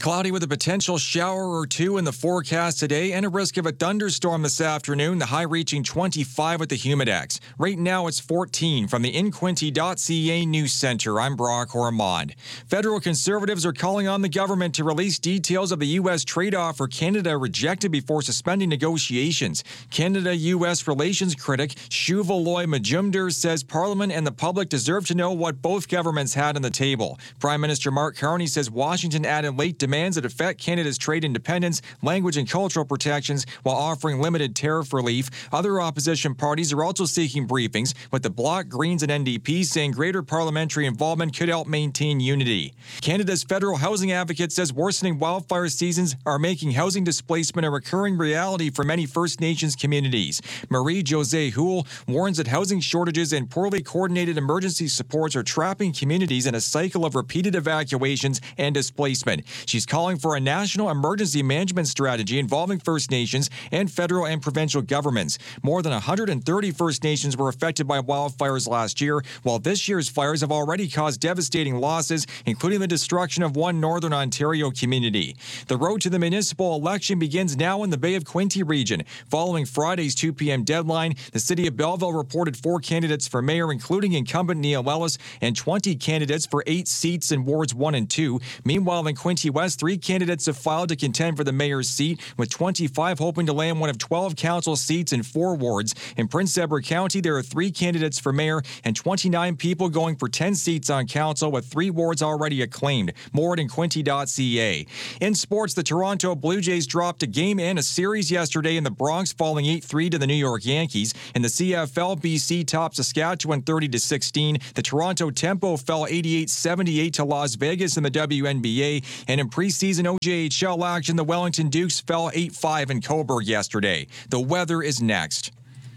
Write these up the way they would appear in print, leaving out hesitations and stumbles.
Cloudy with a potential shower or two in the forecast today and a risk of a thunderstorm this afternoon, the high reaching 25 with the humidex. Right now it's 14 from the InQuinty.ca News Center. I'm Brock Ormond. Federal conservatives are calling on the government to release details of the U.S. trade offer Canada rejected before suspending negotiations. Canada-U.S. relations critic Shuvaloy Majumdar says Parliament and the public deserve to know what both governments had on the table. Prime Minister Mark Carney says Washington added late demands that affect Canada's trade independence, language and cultural protections while offering limited tariff relief. Other opposition parties are also seeking briefings, with the Bloc, Greens and NDP saying greater parliamentary involvement could help maintain unity. Canada's federal housing advocate says worsening wildfire seasons are making housing displacement a recurring reality for many First Nations communities. Marie-Josée Houle warns that housing shortages and poorly coordinated emergency supports are trapping communities in a cycle of repeated evacuations and displacement. She's calling for a national emergency management strategy involving First Nations and federal and provincial governments. More than 130 First Nations were affected by wildfires last year, while this year's fires have already caused devastating losses, including the destruction of one Northern Ontario community. The road to the municipal election begins now in the Bay of Quinte region. Following Friday's 2 p.m. deadline, the city of Belleville reported 4 candidates for mayor, including incumbent Neil Ellis, and 20 candidates for 8 seats in Wards 1 and 2. Meanwhile, in Quinte West, 3 candidates have filed to contend for the mayor's seat, with 25 hoping to land one of 12 council seats in 4 wards. In Prince Edward County, there are 3 candidates for mayor and 29 people going for 10 seats on council, with 3 wards already acclaimed. More at InQuinty.ca. In sports, the Toronto Blue Jays dropped a game and a series yesterday in the Bronx, falling 8-3 to the New York Yankees. In the CFL, BC topped Saskatchewan 30-16. The Toronto Tempo fell 88-78 to Las Vegas in the WNBA. And in preseason OJHL action, the Wellington Dukes fell 8-5 in Cobourg yesterday. The weather is next.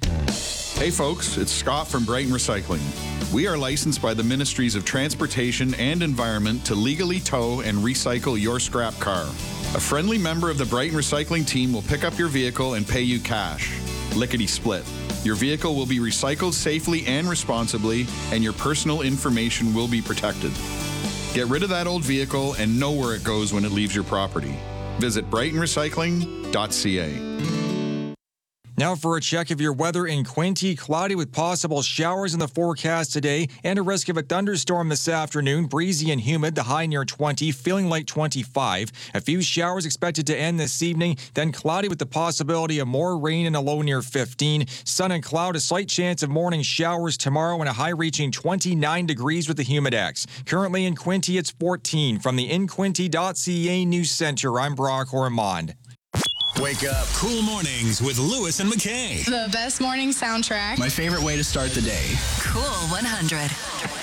Hey folks, it's Scott from Brighton Recycling. We are licensed by the Ministries of Transportation and Environment to legally tow and recycle your scrap car. A friendly member of the Brighton Recycling team will pick up your vehicle and pay you cash. Lickety split. Your vehicle will be recycled safely and responsibly, and your personal information will be protected. Get rid of that old vehicle and know where it goes when it leaves your property. Visit brightonrecycling.ca. Now for a check of your weather in Quinte. Cloudy with possible showers in the forecast today and a risk of a thunderstorm this afternoon. Breezy and humid, the high near 20, feeling like 25. A few showers expected to end this evening, then cloudy with the possibility of more rain and a low near 15. Sun and cloud, a slight chance of morning showers tomorrow and a high reaching 29 degrees with the humidex. Currently in Quinte, it's 14. From the InQuinty.ca News Center, I'm Brock Ormond. Wake up. Cool mornings with Lewis and McKay. The best morning soundtrack. My favorite way to start the day. Cool 100.